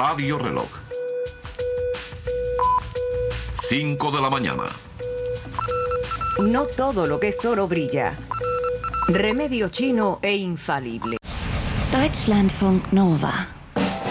Radio Reloj. 5 de la mañana. No todo lo que es oro brilla. Remedio chino e infalible. Deutschlandfunk Nova.